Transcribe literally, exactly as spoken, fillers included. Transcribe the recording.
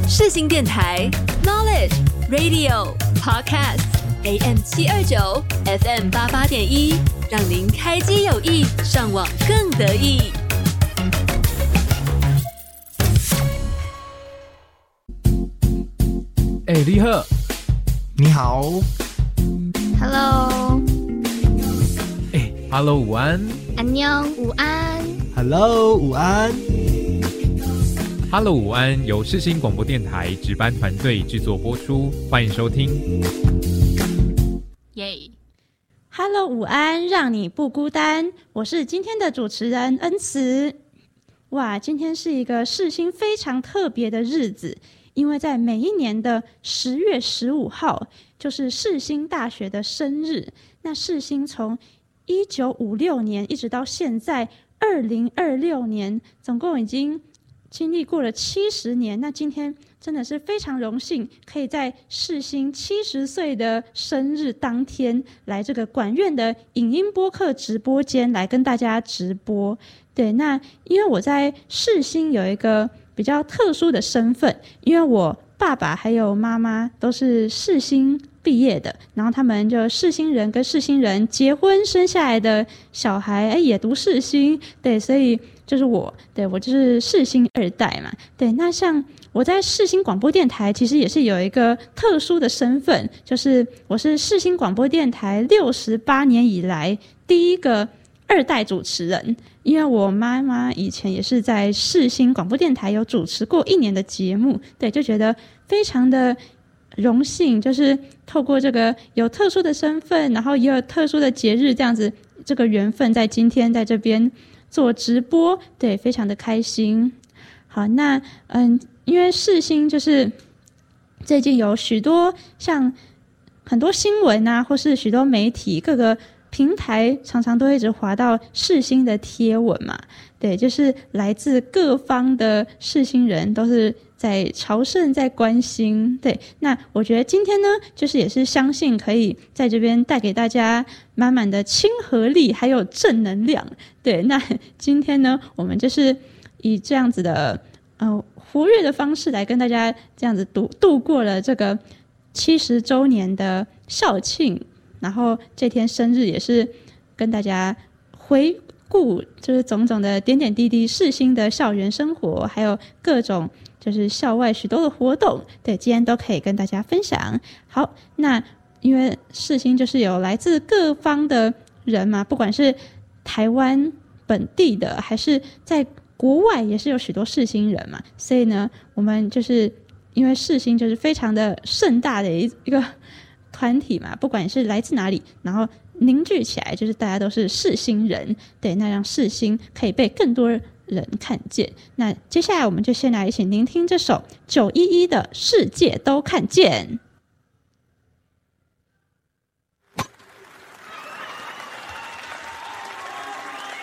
世新电台 Knowledge Radio Podcast A M 七二九 F M 八八点一，让您开机有益，上网更得意。 哎、欸，立赫， 你好 ，Hello， 哎、欸、，Hello， 午安， 安妞，午安 ，Hello， 午安 ，Hello， 午安，由世新广播电台值班团队制作播出，欢迎收听。 耶、 yeah. ，Hello， 午安，让你不孤单，我是今天的主持人恩慈。哇，今天是一个世新非常特别的日子。因为在每一年的十月十五号，就是世新大学的生日。那世新从一九五六年一直到现在二零二六年，总共已经经历过了七十年。那今天真的是非常荣幸，可以在世新七十岁的生日当天，来这个管院的影音播客直播间来跟大家直播。对，那因为我在世新有一个比较特殊的身份，因为我爸爸还有妈妈都是世新毕业的，然后他们就世新人跟世新人结婚生下来的小孩，哎，也读世新，对，所以就是我，对，我就是世新二代嘛，对。那像我在世新广播电台，其实也是有一个特殊的身份，就是我是世新广播电台六十八年以来第一个二代主持人。因为我妈妈以前也是在世新广播电台有主持过一年的节目，对，就觉得非常的荣幸，就是透过这个有特殊的身份，然后也有特殊的节日，这样子这个缘分在今天在这边做直播，对，非常的开心。好，那嗯，因为世新就是最近有许多像很多新闻啊，或是许多媒体各个平台常常都一直滑到世新的贴文嘛，对，就是来自各方的世新人都是在朝圣，在关心。对，那我觉得今天呢，就是也是相信可以在这边带给大家满满的亲和力，还有正能量。对，那今天呢，我们就是以这样子的呃活跃的方式来跟大家这样子度度过了这个七十周年的校庆。然后这天生日也是跟大家回顾，就是种种的点点滴滴世新的校园生活，还有各种就是校外许多的活动，对，今天都可以跟大家分享。好，那因为世新就是有来自各方的人嘛，不管是台湾本地的，还是在国外也是有许多世新人嘛，所以呢，我们就是因为世新就是非常的盛大的一一个团体嘛，不管是来自哪里，然后凝聚起来，就是大家都是世新人，对，那让世新可以被更多人看见。那接下来我们就先来一起聆听这首九一一的《世界都看见》。